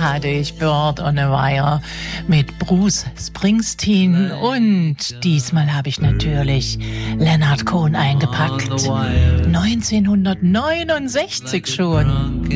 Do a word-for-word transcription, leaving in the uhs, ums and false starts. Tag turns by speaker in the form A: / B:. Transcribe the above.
A: hatte ich Bird on a Wire mit Bruce Springsteen und diesmal habe ich natürlich Leonard Cohen eingepackt. neunzehnhundertneunundsechzig schon.